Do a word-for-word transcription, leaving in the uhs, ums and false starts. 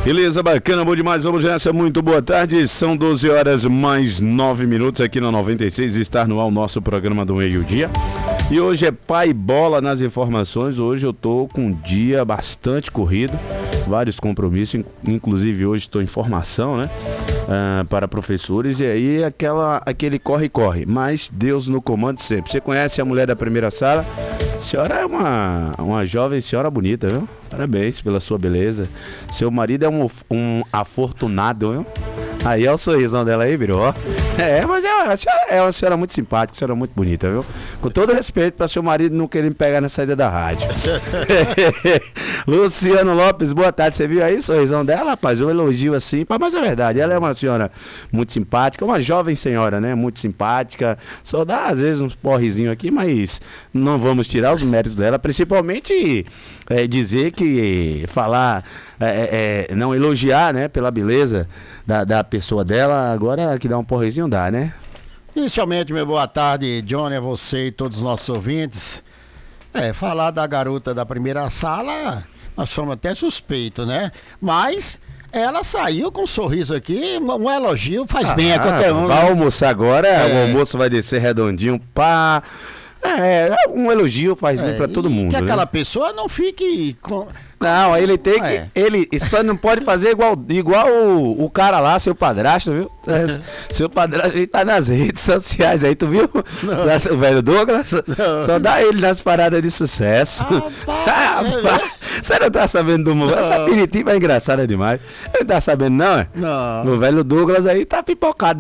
Beleza, bacana, bom demais, vamos nessa, muito boa tarde, são doze horas mais nove minutos aqui na noventa e seis, está no ar o nosso programa do meio-dia. E hoje é pai bola nas informações, hoje eu tô com um dia bastante corrido, vários compromissos, inclusive hoje estou em formação, né, uh, para professores, e aí aquela, aquele corre-corre, mas Deus no comando sempre. Você conhece a mulher da primeira sala? A senhora é uma, uma jovem senhora bonita, viu? Parabéns pela sua beleza. Seu marido é um, um afortunado, viu? Aí é o sorrisão dela aí, virou. É, mas é uma, senhora, é uma senhora muito simpática, uma senhora muito bonita, viu? Com todo respeito para seu marido não querer me pegar na saída da rádio. Luciano Lopes, boa tarde. Você viu aí o sorrisão dela, rapaz? Um elogio assim, mas é verdade. Ela é uma senhora muito simpática, uma jovem senhora, né? Muito simpática. Só dá às vezes uns porrezinhos aqui, mas não vamos tirar os méritos dela. Principalmente é, dizer que falar, é, é, não elogiar, né? Pela beleza da, da pessoa dela, agora que dá um porrezinho dá, né? Inicialmente, meu boa tarde, Johnny, a você e todos os nossos ouvintes. É, falar da garota da primeira sala, nós somos até suspeitos, né? Mas ela saiu com um sorriso aqui, um, um elogio faz ah, bem a qualquer um. Vai almoçar agora, é. O almoço vai descer redondinho, pá. É, um elogio faz é, bem pra todo mundo. Que né? aquela pessoa não fique com... Não, ele tem que. É. Ele só não pode fazer igual, igual o, o cara lá, seu padrasto, viu? Seu padrasto, ele tá nas redes sociais aí, tu viu? Não. O velho Douglas? Não. Só dá ele nas paradas de sucesso. Ah, é, você não tá sabendo do mundo? Essa Piritiba é engraçada demais. Ele tá sabendo, não? É? Não. O velho Douglas aí tá pipocado.